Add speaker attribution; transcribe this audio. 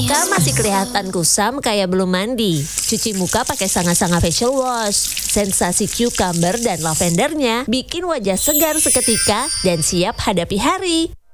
Speaker 1: Muka masih kelihatan kusam kayak belum mandi. Cuci muka pakai Sanga-Sanga Facial Wash. Sensasi cucumber dan lavendernya bikin wajah segar seketika dan siap hadapi hari.